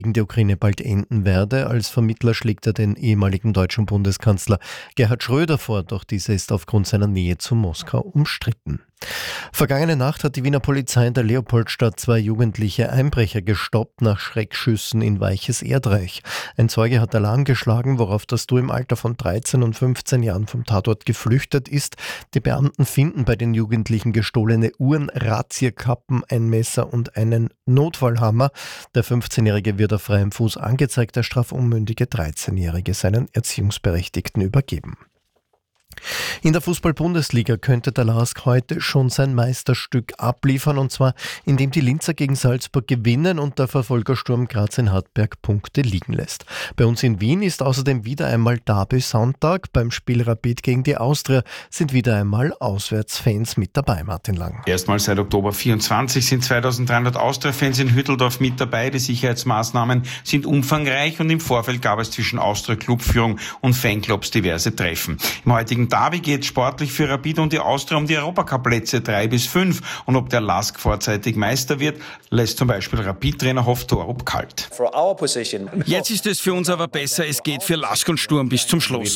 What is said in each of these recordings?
gegen die Ukraine bald enden werde. Als Vermittler schlägt er den ehemaligen deutschen Bundeskanzler Gerhard Schröder vor, doch dieser ist aufgrund seiner Nähe zu Moskau umstritten. Vergangene Nacht hat die Wiener Polizei in der Leopoldstadt 2 jugendliche Einbrecher gestoppt nach Schreckschüssen in Weiches Erdreich. Ein Zeuge hat Alarm geschlagen, worauf das Duo im Alter von 13 und 15 Jahren vom Tatort geflüchtet ist. Die Beamten finden bei den Jugendlichen gestohlene Uhren, Rasierkappen, ein Messer und einen Notfallhammer. Der 15-Jährige wird auf freiem Fuß angezeigt, der strafunmündige 13-Jährige seinen Erziehungsberechtigten übergeben. In der Fußball-Bundesliga könnte der LASK heute schon sein Meisterstück abliefern, und zwar indem die Linzer gegen Salzburg gewinnen und der Verfolgersturm Graz in Hartberg Punkte liegen lässt. Bei uns in Wien ist außerdem wieder einmal Derby-Sonntag. Beim Spiel Rapid gegen die Austria sind wieder einmal Auswärtsfans mit dabei, Martin Lang. Erstmals seit Oktober 24 sind 2300 Austria-Fans in Hütteldorf mit dabei. Die Sicherheitsmaßnahmen sind umfangreich und im Vorfeld gab es zwischen Austria-Clubführung und Fanclubs diverse Treffen. Im heutigen Derby geht sportlich für Rapid und die Austria um die Europacup-Plätze 3 bis 5. Und ob der LASK vorzeitig Meister wird, lässt zum Beispiel Rapid-Trainer Hoftorup kalt. Jetzt ist es für uns aber besser, es geht für LASK und Sturm bis zum Schluss.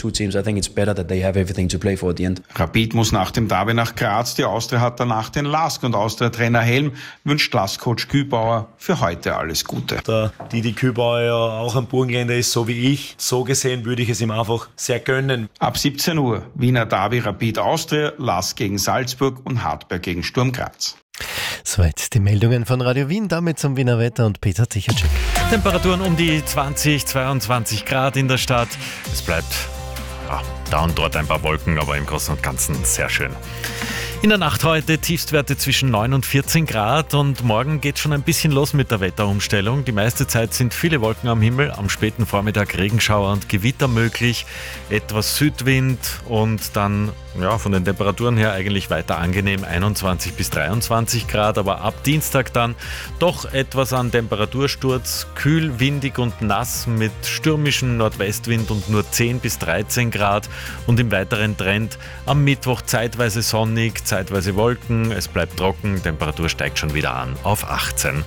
Rapid muss nach dem Derby nach Graz, die Austria hat danach den LASK und Austria-Trainer Helm wünscht LASK-Coach Kübauer für heute alles Gute. Da Didi Kübauer ja auch ein Burgenländer ist, so wie ich, so gesehen würde ich es ihm einfach sehr gönnen. Ab 17 Uhr Wiener Derby Rapid Austria, LASK gegen Salzburg und Hartberg gegen Sturm Graz. Soweit die Meldungen von Radio Wien, damit zum Wiener Wetter und Peter Tichacek. Temperaturen um die 20, 22 Grad in der Stadt. Es bleibt da und dort ein paar Wolken, aber im Großen und Ganzen sehr schön. In der Nacht heute Tiefstwerte zwischen 9 und 14 Grad und morgen geht schon ein bisschen los mit der Wetterumstellung. Die meiste Zeit sind viele Wolken am Himmel, am späten Vormittag Regenschauer und Gewitter möglich, etwas Südwind und dann von den Temperaturen her eigentlich weiter angenehm, 21 bis 23 Grad, aber ab Dienstag dann doch etwas an Temperatursturz, kühl, windig und nass mit stürmischem Nordwestwind und nur 10 bis 13 Grad und im weiteren Trend am Mittwoch zeitweise sonnig, zeitweise Wolken, es bleibt trocken, Temperatur steigt schon wieder an auf 18.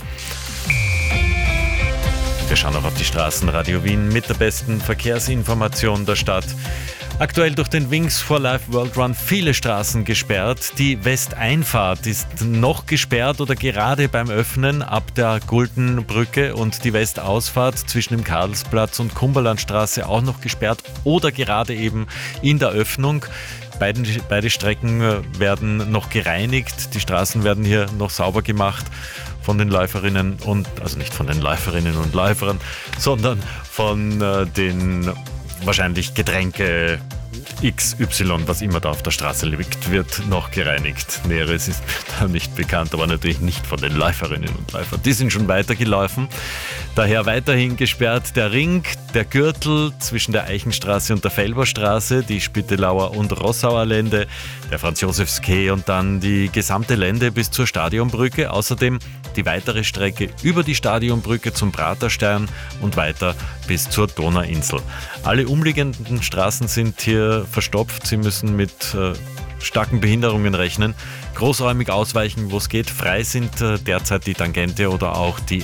Wir schauen auch auf die Straßen. Radio Wien mit der besten Verkehrsinformation der Stadt. Aktuell durch den Wings for Life World Run viele Straßen gesperrt. Die Westeinfahrt ist noch gesperrt oder gerade beim Öffnen ab der Guldenbrücke und die Westausfahrt zwischen dem Karlsplatz und Cumberlandstraße auch noch gesperrt oder gerade eben in der Öffnung. Beide Strecken werden noch gereinigt. Die Straßen werden hier noch sauber gemacht von den Läuferinnen und, also nicht von den Läuferinnen und Läufern, sondern von den wahrscheinlich Getränke XY, was immer da auf der Straße liegt, wird noch gereinigt. Näheres ist da nicht bekannt, aber natürlich nicht von den Läuferinnen und Läufern. Die sind schon weitergelaufen. Daher weiterhin gesperrt der Ring, der Gürtel zwischen der Eichenstraße und der Felberstraße, die Spittelauer und Rossauer Lände, der Franz-Josefs-Quai und dann die gesamte Lände bis zur Stadionbrücke. Außerdem die weitere Strecke über die Stadionbrücke zum Praterstern und weiter bis zur Donauinsel. Alle umliegenden Straßen sind hier verstopft. Sie müssen mit starken Behinderungen rechnen. Großräumig ausweichen, wo es geht. Frei sind derzeit die Tangente oder auch die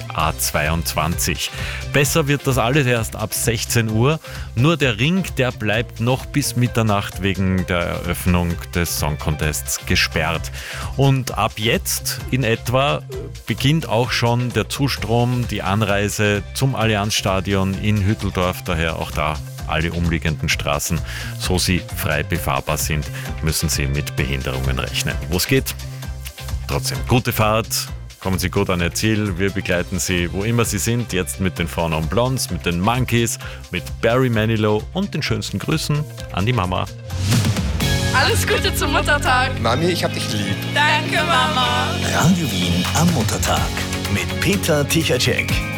A22. Besser wird das alles erst ab 16 Uhr. Nur der Ring, der bleibt noch bis Mitternacht wegen der Eröffnung des Song Contests gesperrt. Und ab jetzt in etwa beginnt auch schon der Zustrom, die Anreise zum Allianzstadion in Hütteldorf. Daher auch da alle umliegenden Straßen, so sie frei befahrbar sind, müssen sie mit Behinderungen rechnen. Wo es geht, trotzdem gute Fahrt, kommen Sie gut an Ihr Ziel, wir begleiten Sie, wo immer Sie sind, jetzt mit den Fauna und Blondes, mit den Monkeys, mit Barry Manilow und den schönsten Grüßen an die Mama. Alles Gute zum Muttertag. Mami, ich hab dich lieb. Danke, Mama. Radio Wien am Muttertag mit Peter Tichacek.